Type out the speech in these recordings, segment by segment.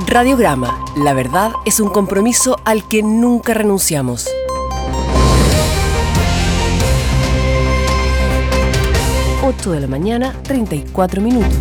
Radiograma. La verdad es un compromiso al que nunca renunciamos. 8 de la mañana, 34 minutos.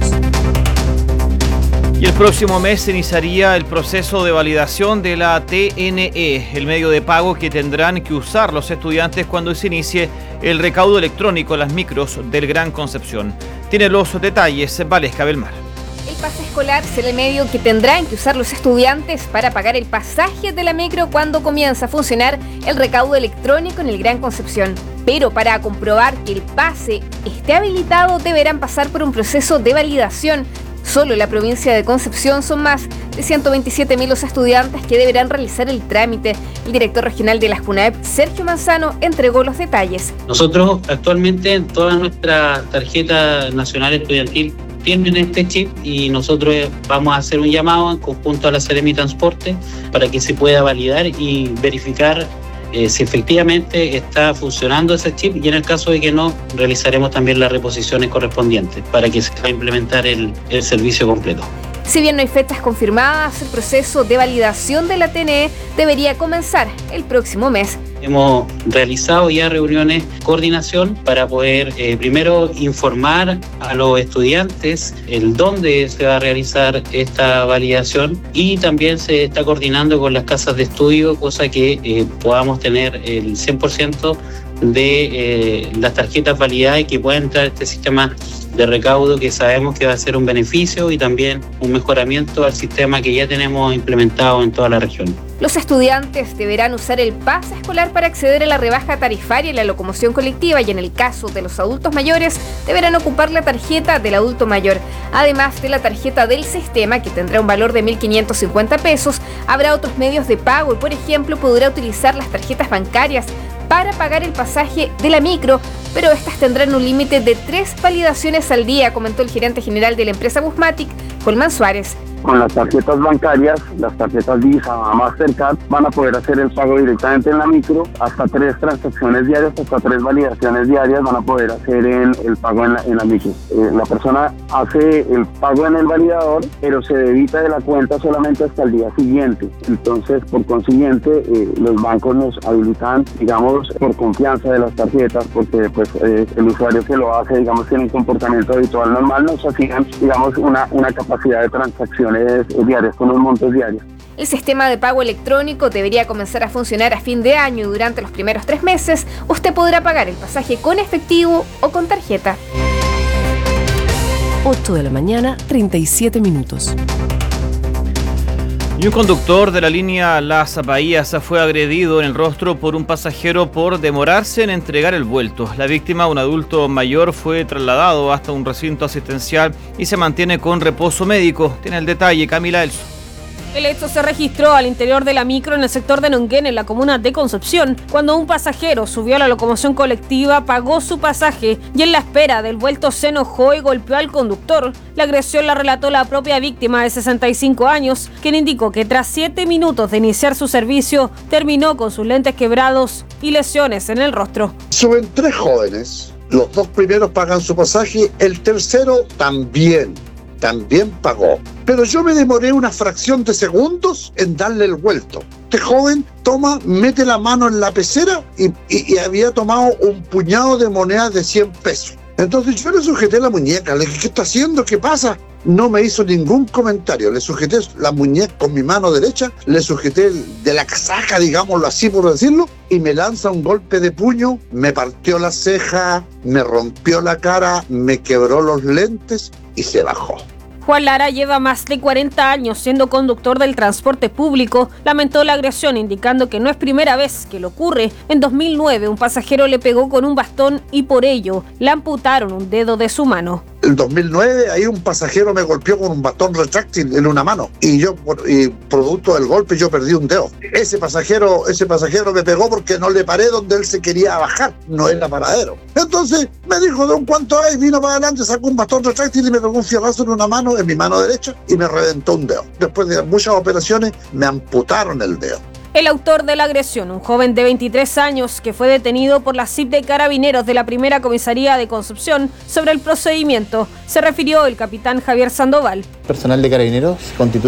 Y el próximo mes se iniciaría el proceso de validación de la TNE, el medio de pago que tendrán que usar los estudiantes cuando se inicie el recaudo electrónico en las micros del Gran Concepción. Tiene los detalles Valesca Belmar. El pase escolar será el medio que tendrán que usar los estudiantes para pagar el pasaje de la micro cuando comienza a funcionar el recaudo electrónico en el Gran Concepción. Pero para comprobar que el pase esté habilitado deberán pasar por un proceso de validación. Solo en la provincia de Concepción son más de 127.000 los estudiantes que deberán realizar el trámite. El director regional de la CUNAEP, Sergio Manzano, entregó los detalles. Nosotros actualmente en toda nuestra tarjeta nacional estudiantil tienen este chip y nosotros vamos a hacer un llamado en conjunto a la Seremi Transporte para que se pueda validar y verificar si efectivamente está funcionando ese chip, y en el caso de que no, realizaremos también las reposiciones correspondientes para que se pueda implementar el servicio completo. Si bien no hay fechas confirmadas, el proceso de validación de la TNE debería comenzar el próximo mes. Hemos realizado ya reuniones de coordinación para poder primero informar a los estudiantes el dónde se va a realizar esta validación, y también se está coordinando con las casas de estudio, cosa que podamos tener el 100% de las tarjetas validadas y que pueda entrar este sistema de recaudo, que sabemos que va a ser un beneficio y también un mejoramiento al sistema que ya tenemos implementado en toda la región. Los estudiantes deberán usar el pase escolar para acceder a la rebaja tarifaria en la locomoción colectiva, y en el caso de los adultos mayores deberán ocupar la tarjeta del adulto mayor. Además de la tarjeta del sistema, que tendrá un valor de 1.550 pesos, habrá otros medios de pago y, por ejemplo, podrá utilizar las tarjetas bancarias para pagar el pasaje de la micro, pero estas tendrán un límite de 3 validaciones al día, comentó el gerente general de la empresa Busmatic, Colman Suárez. Con las tarjetas bancarias, las tarjetas Visa, Mastercard, van a poder hacer el pago directamente en la micro, hasta 3 transacciones diarias, hasta 3 validaciones diarias van a poder hacer el pago en la micro. La persona hace el pago en el validador, pero se debita de la cuenta solamente hasta el día siguiente. Entonces, por consiguiente, los bancos nos habilitan, digamos, por confianza de las tarjetas, porque pues el usuario que lo hace, digamos, tiene un comportamiento habitual normal, nos hacían, digamos, una capacidad de transacción diarias, con los montos diarios. El sistema de pago electrónico debería comenzar a funcionar a fin de año, y durante los primeros 3 meses usted podrá pagar el pasaje con efectivo o con tarjeta. 8 de la mañana, 37 minutos. Y un conductor de la línea Las Bahías fue agredido en el rostro por un pasajero por demorarse en entregar el vuelto. La víctima, un adulto mayor, fue trasladado hasta un recinto asistencial y se mantiene con reposo médico. Tiene el detalle Camila Elso. El hecho se registró al interior de la micro en el sector de Nonguén, en la comuna de Concepción, cuando un pasajero subió a la locomoción colectiva, pagó su pasaje y en la espera del vuelto se enojó y golpeó al conductor. La agresión la relató la propia víctima de 65 años, quien indicó que tras 7 minutos de iniciar su servicio, terminó con sus lentes quebrados y lesiones en el rostro. Suben 3 jóvenes, los 2 primeros pagan su pasaje, el tercero también pagó. Pero yo me demoré una fracción de segundos en darle el vuelto. Este joven mete la mano en la pecera y había tomado un puñado de monedas de 100 pesos. Entonces yo le sujeté la muñeca, le dije, ¿qué está haciendo? ¿Qué pasa? No me hizo ningún comentario, le sujeté la muñeca con mi mano derecha, le sujeté de la casaca, digámoslo así por decirlo, y me lanza un golpe de puño, me partió la ceja, me rompió la cara, me quebró los lentes y se bajó. Juan Lara lleva más de 40 años siendo conductor del transporte público. Lamentó la agresión, indicando que no es primera vez que le ocurre. En 2009, un pasajero le pegó con un bastón y por ello le amputaron un dedo de su mano. En 2009, ahí un pasajero me golpeó con un bastón retráctil en una mano y producto del golpe, yo perdí un dedo. Ese pasajero me pegó porque no le paré donde él se quería bajar, no era paradero. Entonces me dijo, don, ¿cuánto hay? Vino para adelante, sacó un bastón retráctil y me pegó un fierrazo en una mano, en mi mano derecha, y me reventó un dedo. Después de muchas operaciones, me amputaron el dedo. El autor de la agresión, un joven de 23 años que fue detenido por la CIP de Carabineros de la Primera Comisaría de Concepción. Sobre el procedimiento se refirió el capitán Javier Sandoval. Personal de Carabineros constituye